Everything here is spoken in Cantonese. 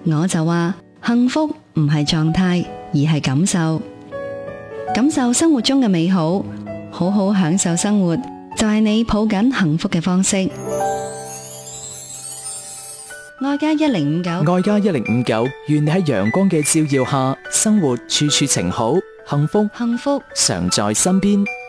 我就話幸福唔係狀態，而係感受。感受生活中嘅美好，好好享受生活，就係你抱緊幸福嘅方式。愛家1059， 愛家1059，願你喺陽光嘅照耀下，生活處處晴好，幸福幸福常在身邊。